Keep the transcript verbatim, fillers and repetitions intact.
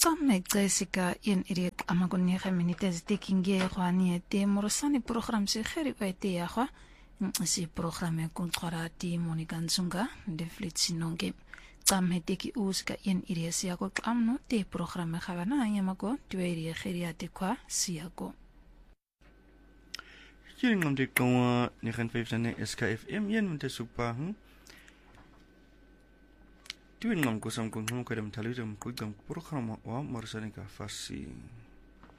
Qamna Jessica in irik amagonia minutes taking ge khwani te morosani program se kheri wete ya khwa si program kontrati monikansunga de flitsinonge qamhe teki uska in iriasia ko qamno te program khabana yamako tweri kheri ate kwa siako Hier ngam de kon negen vijf S K F M yen met super hm Tuin ngam ko sam kon ko dem talu dem ko dem program wa morosani ka fasi